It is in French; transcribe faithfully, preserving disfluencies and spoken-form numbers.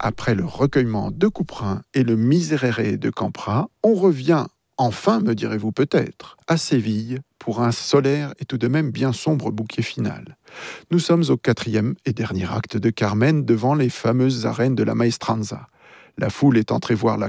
Après le recueillement de Couperin et le Miserere de Campra, on revient, enfin me direz-vous peut-être, à Séville pour un solaire et tout de même bien sombre bouquet final. Nous sommes au quatrième et dernier acte de Carmen devant les fameuses arènes de la Maestranza. La foule est entrée voir la